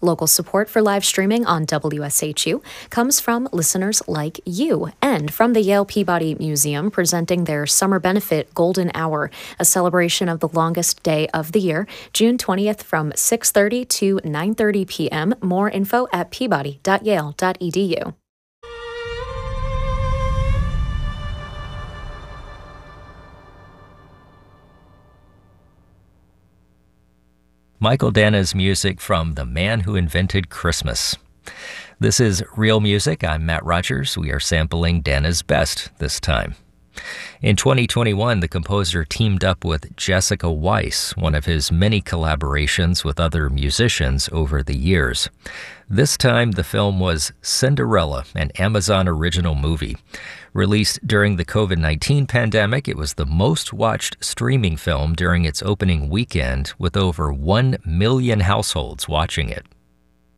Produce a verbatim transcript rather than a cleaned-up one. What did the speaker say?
Local support for live streaming on W S H U comes from listeners like you and from the Yale Peabody Museum presenting their Summer Benefit Golden Hour, a celebration of the longest day of the year, June twentieth from six thirty to nine thirty p.m. More info at peabody dot yale dot e d u. Michael Danna's music from The Man Who Invented Christmas. This is Real Music. I'm Matt Rogers. We are sampling Danna's best this time. In twenty twenty-one, the composer teamed up with Jessica Weiss, one of his many collaborations with other musicians over the years. This time, the film was Cinderella, an Amazon original movie. Released during the covid nineteen pandemic, it was the most watched streaming film during its opening weekend, with over one million households watching it.